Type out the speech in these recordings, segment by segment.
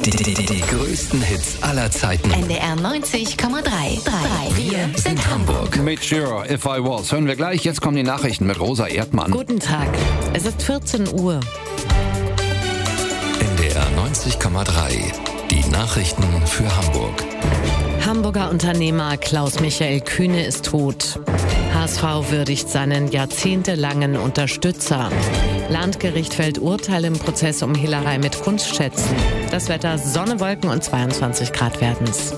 Die größten Hits aller Zeiten. NDR 90,3. Wir sind Hamburg. Mit Shira, If I Was. Hören wir gleich. Jetzt kommen die Nachrichten mit Rosa Erdmann. Guten Tag. Es ist 14 Uhr. NDR 90,3. Die Nachrichten für Hamburg. Hamburger Unternehmer Klaus-Michael Kühne ist tot. HSV würdigt seinen jahrzehntelangen Unterstützer. Landgericht fällt Urteil im Prozess um Hehlerei mit Kunstschätzen. Das Wetter: Sonne, Wolken und 22 Grad werden's.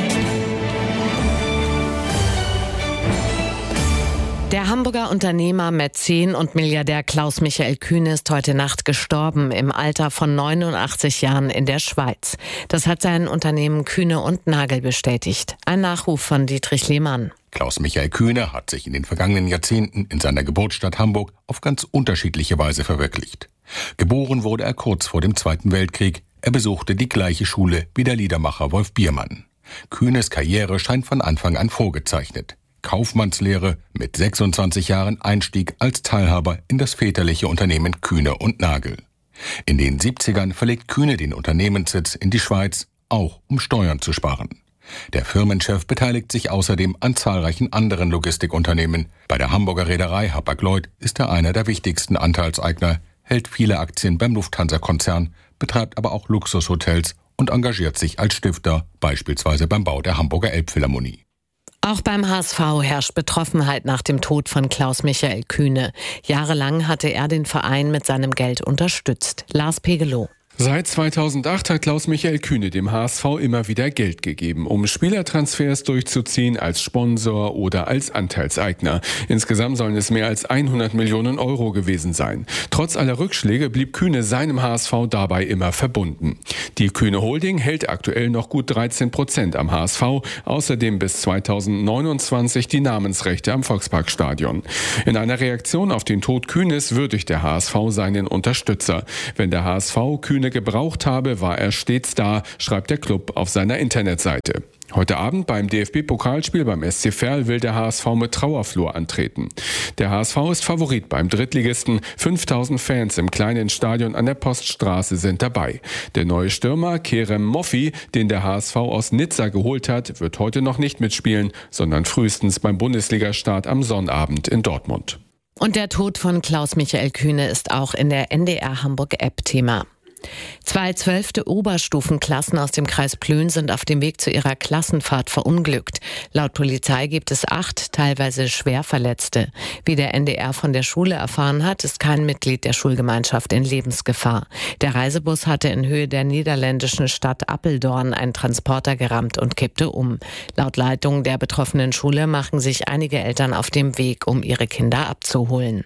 Der Hamburger Unternehmer, Mäzen und Milliardär Klaus-Michael Kühne ist heute Nacht gestorben, im Alter von 89 Jahren in der Schweiz. Das hat sein Unternehmen Kühne und Nagel bestätigt. Ein Nachruf von Dietrich Lehmann. Klaus-Michael Kühne hat sich in den vergangenen Jahrzehnten in seiner Geburtsstadt Hamburg auf ganz unterschiedliche Weise verwirklicht. Geboren wurde er kurz vor dem Zweiten Weltkrieg. Er besuchte die gleiche Schule wie der Liedermacher Wolf Biermann. Kühnes Karriere scheint von Anfang an vorgezeichnet. Kaufmannslehre, mit 26 Jahren Einstieg als Teilhaber in das väterliche Unternehmen Kühne und Nagel. In den 70ern verlegt Kühne den Unternehmenssitz in die Schweiz, auch um Steuern zu sparen. Der Firmenchef beteiligt sich außerdem an zahlreichen anderen Logistikunternehmen. Bei der Hamburger Reederei Hapag-Lloyd ist er einer der wichtigsten Anteilseigner, hält viele Aktien beim Lufthansa-Konzern, betreibt aber auch Luxushotels und engagiert sich als Stifter, beispielsweise beim Bau der Hamburger Elbphilharmonie. Auch beim HSV herrscht Betroffenheit nach dem Tod von Klaus-Michael Kühne. Jahrelang hatte er den Verein mit seinem Geld unterstützt. Lars Pegelow. Seit 2008 hat Klaus-Michael Kühne dem HSV immer wieder Geld gegeben, um Spielertransfers durchzuziehen als Sponsor oder als Anteilseigner. Insgesamt sollen es mehr als 100 Millionen Euro gewesen sein. Trotz aller Rückschläge blieb Kühne seinem HSV dabei immer verbunden. Die Kühne Holding hält aktuell noch gut 13% am HSV, außerdem bis 2029 die Namensrechte am Volksparkstadion. In einer Reaktion auf den Tod Kühnes würdigt der HSV seinen Unterstützer. Wenn der HSV Kühne gebraucht habe, war er stets da, schreibt der Club auf seiner Internetseite. Heute Abend beim DFB-Pokalspiel beim SC Verl will der HSV mit Trauerflor antreten. Der HSV ist Favorit beim Drittligisten. 5000 Fans im kleinen Stadion an der Poststraße sind dabei. Der neue Stürmer Kerem Moffi, den der HSV aus Nizza geholt hat, wird heute noch nicht mitspielen, sondern frühestens beim Bundesligastart am Sonnabend in Dortmund. Und der Tod von Klaus-Michael Kühne ist auch in der NDR Hamburg-App Thema. 2 12. Oberstufenklassen aus dem Kreis Plön sind auf dem Weg zu ihrer Klassenfahrt verunglückt. Laut Polizei gibt es 8 teilweise schwer Verletzte. Wie der NDR von der Schule erfahren hat, ist kein Mitglied der Schulgemeinschaft in Lebensgefahr. Der Reisebus hatte in Höhe der niederländischen Stadt Apeldoorn einen Transporter gerammt und kippte um. Laut Leitung der betroffenen Schule machen sich einige Eltern auf dem Weg, um ihre Kinder abzuholen.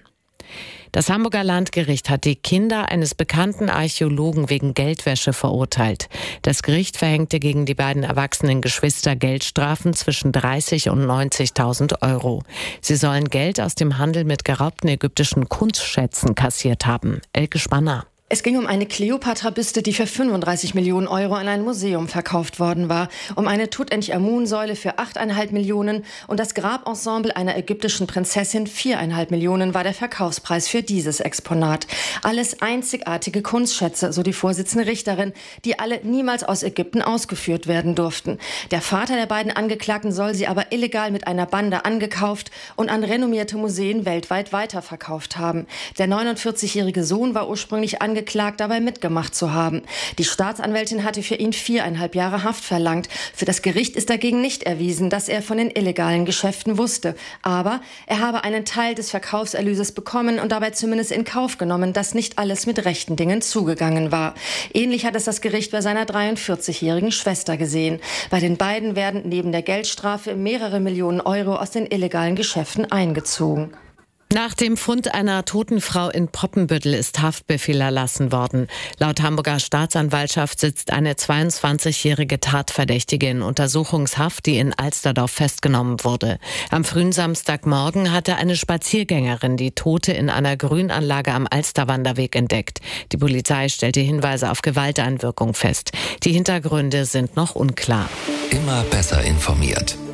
Das Hamburger Landgericht hat die Kinder eines bekannten Archäologen wegen Geldwäsche verurteilt. Das Gericht verhängte gegen die beiden erwachsenen Geschwister Geldstrafen zwischen 30 und 90.000 Euro. Sie sollen Geld aus dem Handel mit geraubten ägyptischen Kunstschätzen kassiert haben. Elke Spanner. Es ging um eine Kleopatra-Büste, die für 35 Millionen Euro an ein Museum verkauft worden war, um eine Tutanchamun-Säule für 8,5 Millionen und das Grabensemble einer ägyptischen Prinzessin 4,5 Millionen war der Verkaufspreis für dieses Exponat. Alles einzigartige Kunstschätze, so die Vorsitzende Richterin, die alle niemals aus Ägypten ausgeführt werden durften. Der Vater der beiden Angeklagten soll sie aber illegal mit einer Bande angekauft und an renommierte Museen weltweit weiterverkauft haben. Der 49-jährige Sohn war ursprünglich angeklagt, dabei mitgemacht zu haben. Die Staatsanwältin hatte für ihn 4,5 Jahre Haft verlangt. Für das Gericht ist dagegen nicht erwiesen, dass er von den illegalen Geschäften wusste. Aber er habe einen Teil des Verkaufserlöses bekommen und dabei zumindest in Kauf genommen, dass nicht alles mit rechten Dingen zugegangen war. Ähnlich hat es das Gericht bei seiner 43-jährigen Schwester gesehen. Bei den beiden werden neben der Geldstrafe mehrere Millionen Euro aus den illegalen Geschäften eingezogen. Nach dem Fund einer toten Frau in Poppenbüttel ist Haftbefehl erlassen worden. Laut Hamburger Staatsanwaltschaft sitzt eine 22-jährige Tatverdächtige in Untersuchungshaft, die in Alsterdorf festgenommen wurde. Am frühen Samstagmorgen hatte eine Spaziergängerin die Tote in einer Grünanlage am Alsterwanderweg entdeckt. Die Polizei stellte Hinweise auf Gewalteinwirkung fest. Die Hintergründe sind noch unklar. Immer besser informiert.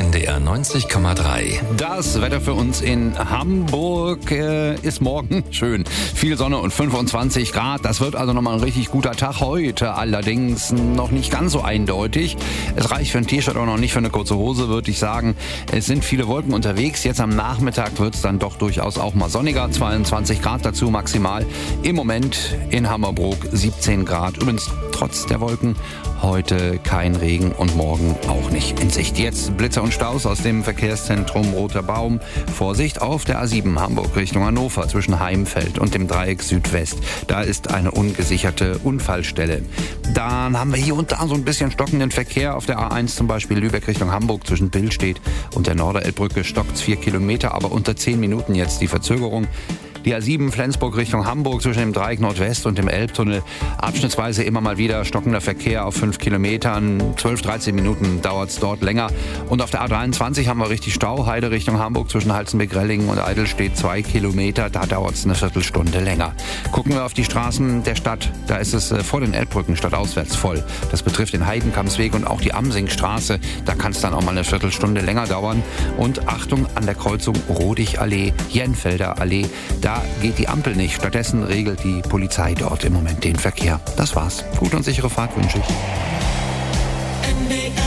NDR 90,3. Das Wetter für uns in Hamburg ist morgen schön. Viel Sonne und 25 Grad. Das wird also nochmal ein richtig guter Tag. Heute allerdings noch nicht ganz so eindeutig. Es reicht für ein T-Shirt auch noch nicht für eine kurze Hose, würde ich sagen. Es sind viele Wolken unterwegs. Jetzt am Nachmittag wird es dann doch durchaus auch mal sonniger. 22 Grad dazu maximal. Im Moment in Hammerbrook 17 Grad. Übrigens trotz der Wolken heute kein Regen und morgen auch nicht in Sicht. Jetzt Blitzer und Staus aus dem Verkehrszentrum Roter Baum. Vorsicht auf der A7 Hamburg Richtung Hannover zwischen Heimfeld und dem Dreieck Südwest. Da ist eine ungesicherte Unfallstelle. Dann haben wir hier und da so ein bisschen stockenden Verkehr auf der A1, zum Beispiel Lübeck Richtung Hamburg zwischen Billstedt und der Norderelbbrücke stockt 4 Kilometer, aber unter 10 Minuten jetzt die Verzögerung. Die A7 Flensburg Richtung Hamburg zwischen dem Dreieck Nordwest und dem Elbtunnel. Abschnittsweise immer mal wieder stockender Verkehr auf 5 Kilometern. 12, 13 Minuten dauert es dort länger. Und auf der A23 haben wir richtig Stau. Heide Richtung Hamburg zwischen Halzenbeck-Rellingen und Eidelstedt 2 Kilometer. Da dauert es eine Viertelstunde länger. Gucken wir auf die Straßen der Stadt. Da ist es vor den Elbbrücken stadtauswärts voll. Das betrifft den Heidenkampsweg und auch die Amsingstraße. Da kann es dann auch mal eine Viertelstunde länger dauern. Und Achtung an der Kreuzung Rodig-Allee, Jenfelder Allee. Da geht die Ampel nicht. Stattdessen regelt die Polizei dort im Moment den Verkehr. Das war's. Gute und sichere Fahrt wünsche ich. NDR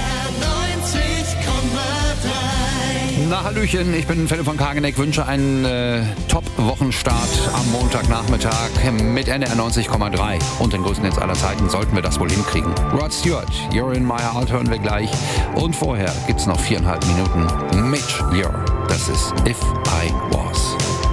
90,3. Na hallöchen, ich bin Philipp von Kageneck, wünsche einen Top-Wochenstart am Montagnachmittag mit NDR 90,3. Und den größten Hits aller Zeiten sollten wir das wohl hinkriegen. Rod Stewart, You're in My Heart hören wir gleich. Und vorher gibt's noch 4,5 Minuten. Mitch Ure, das ist If I Want.